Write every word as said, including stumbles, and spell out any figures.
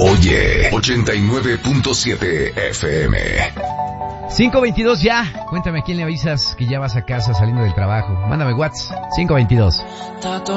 Oye, ochenta y nueve punto siete F M. cinco veintidós ya. Cuéntame a quién le avisas que ya vas a casa saliendo del trabajo. Mándame WhatsApp. cinco veintidós.